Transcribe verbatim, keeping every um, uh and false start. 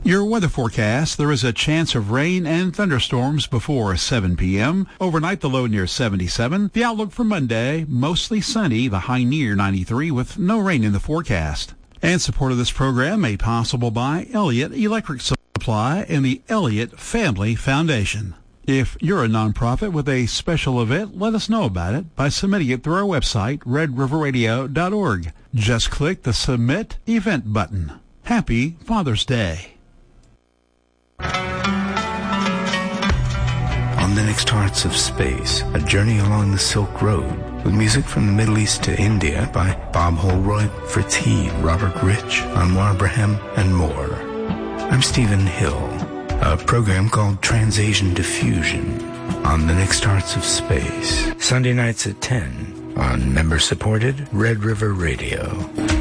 Your weather forecast: there is a chance of rain and thunderstorms before seven p.m. Overnight, the low near seventy-seven. The outlook for Monday: mostly sunny, the high near ninety-three, with no rain in the forecast. And support of this program made possible by Elliott Electric Supply and the Elliott Family Foundation. If you're a nonprofit with a special event, let us know about it by submitting it through our website, red river radio dot org. Just click the Submit Event button. Happy Father's Day. On the Next Hearts of Space, a journey along the Silk Road, with music from the Middle East to India by Bob Holroyd, Fritz Heed, Robert Rich, Anwar Ibrahim, and more. I'm Stephen Hill, a program called Transasian Diffusion on the Next Hearts of Space, Sunday nights at ten on member-supported Red River Radio.